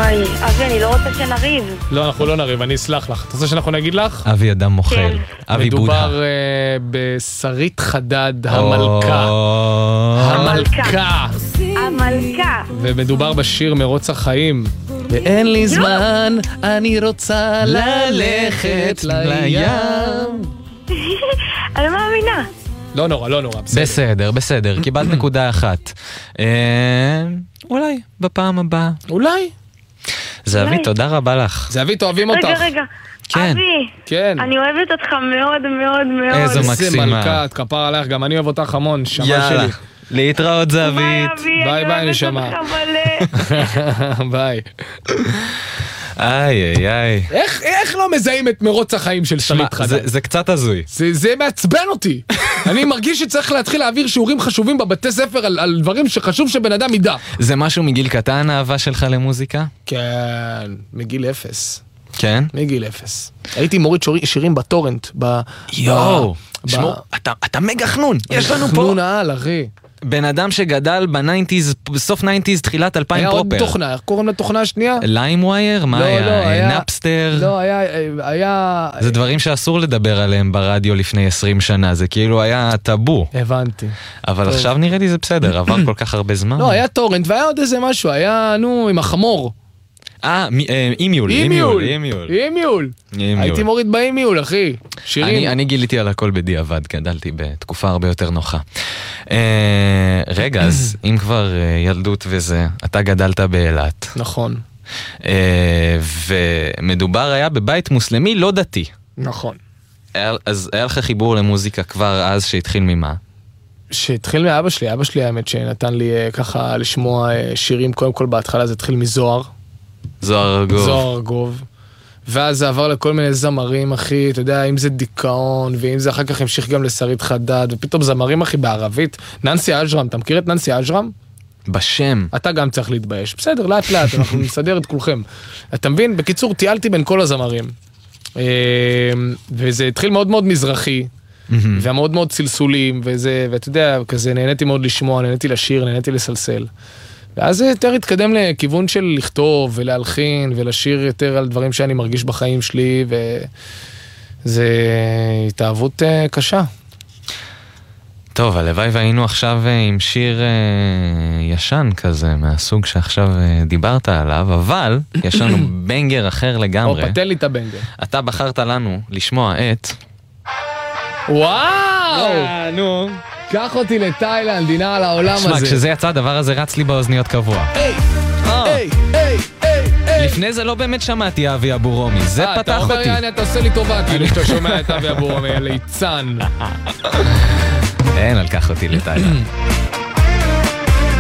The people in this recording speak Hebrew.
וואי, אבי, אני לא רוצה שנריב. לא, אנחנו לא נריב, אני אסלח לך. אתה רוצה שאנחנו נגיד לך? אבי אדם מוכר. אבי בודה. מדובר בשרית חדד המלכה. המלכה. המלכה. ומדובר בשיר מרוץ החיים. ואין לי זמן, אני רוצה ללכת לים. אני לא מאמינה. לא נורא, לא נורא, בסדר, בסדר, קיבלת נקודה אחת. אולי בפעם הבאה. אולי. זהבית, תודה רבה לך. זהבית, אוהבים אותך. רגע. כן. אבי, כן. אני אוהבת אותך מאוד מאוד מאוד. איזו איזה מקסימה. מלכה, את כפר עליך, גם אני אוהב אותך המון, שמה יאללה, שלי. להתראות זהבית. ביי ביי נשמה. ביי. איי איי איי. איך לא מזהים את מרוץ החיים של שרית חדד? זה קצת הזוי. זה מעצבן אותי. אני מרגיש שצריך להתחיל להעביר שיעורים חשובים בבתי ספר על דברים שחשוב שבן אדם ידע. זה משהו מגיל קטן האהבה שלך למוזיקה? כן, מגיל 0. כן? מגיל 0. הייתי מוריד שירים בטורנט. יואו, שמור, אתה מגה חנון. יש לנו פה חנון העל, אחי. בן אדם שגדל בניינטיז, בסוף ניינטיז, תחילת 2000 היה פרופר. עוד תוכנה, איך קוראים לתוכנה השנייה? ליים ווייר? מה היה? נאפסטר? לא, היה... זה דברים שאסור לדבר עליהם ברדיו לפני 20 שנה, זה כאילו היה טאבו. הבנתי. אבל עכשיו נראה לי זה בסדר, עבר כל כך הרבה זמן. לא, היה טורנט והיה עוד איזה משהו, היה, עם החמור. אימיול. הייתי מוריד באימיול, אחי. שירים. אני גיליתי על הכל בדיעבד, גדלתי בתקופה הרבה יותר נוחה. רגע, אז אם כבר ילדות וזה, אתה גדלת באילת. נכון. ומדובר היה בבית מוסלמי לא דתי. נכון. אז היה לך חיבור למוזיקה כבר אז שהתחיל ממה? שהתחיל מאבא שלי, אבא שלי האמת שנתן לי ככה לשמוע שירים, קודם כל בהתחלה זה התחיל מזוהר. זוהר ארגוב. ואז זה עבר לכל מיני זמרים, אחי, אתה יודע, אם זה דיכאון, ואם זה אחר כך המשיך גם לשרית חדד, ופתאום זמרים, אחי, בערבית. ננסי אג'רם, אתה מכיר את ננסי אג'רם? בשם. אתה גם צריך להתבייש. בסדר, לאט לאט, אנחנו נסדר את כולכם. אתה מבין? בקיצור, טיילתי בין כל הזמרים. וזה התחיל מאוד מאוד מזרחי, ומאוד מאוד צלסולים, ואתה יודע, כזה נהניתי מאוד לשמוע, נהניתי לשיר, נהניתי לסלסל. ואז זה יותר התקדם לכיוון של לכתוב ולהלחין ולשיר יותר על דברים שאני מרגיש בחיים שלי, וזה התאהבות קשה. טוב, הלוואי והיינו עכשיו עם שיר ישן כזה, מהסוג שעכשיו דיברת עליו, אבל יש לנו בנגר אחר לגמרי. פתן לי את הבנגר. אתה בחרת לנו לשמוע את... וואו! נו. קח אותי לתאילנד, דינה על העולם הזה. שמע, כשזה יצא, הדבר הזה רץ לי באוזניות קבוע. היי. לפני זה לא באמת שמעתי אבי אבורומי, זה פתח אותי. אתה אומר, אתה עושה לי טובה, כאילו שאתה שומע את אבי אבורומי, ליצן. אין, על כך אותי לתאילנד.